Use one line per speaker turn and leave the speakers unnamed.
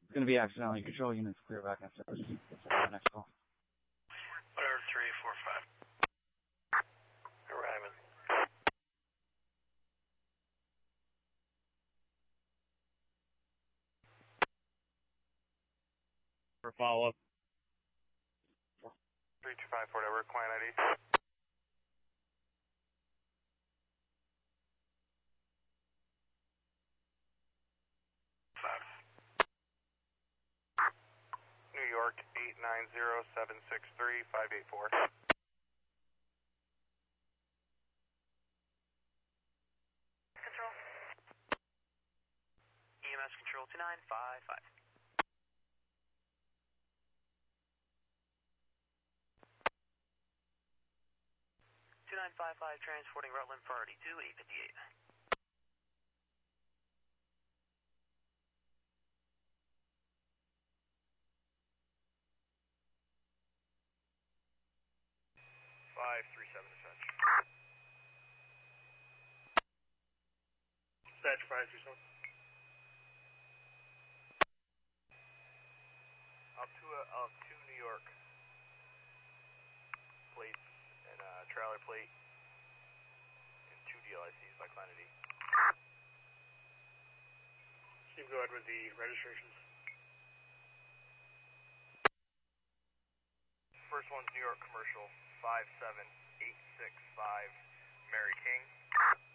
It's going to be accidentally. Control units clear back after the next call.
Whatever, 345. Arriving.
For follow-up.
325, whatever, client ID. New York, 890-763-584.
Control. EMS control 2955. 2955 transporting Rutland priority 2858.
Dispatch 537. Up to New York. Plates and trailer plate and 2 DLICs by client ID. Steve, go ahead with the registrations. First one's New York Commercial 57865 Mary King.